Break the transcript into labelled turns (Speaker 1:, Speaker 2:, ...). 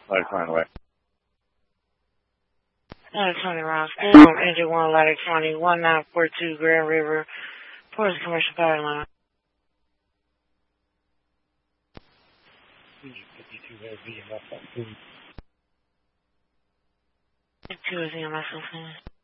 Speaker 1: Ladder 20 away.
Speaker 2: Ladder 20 Ross, Engine 1, Ladder 20, 1942 Grand River, Ports Commercial Power Line.
Speaker 3: 52 has VMS on food.
Speaker 2: 52 is EMS on food.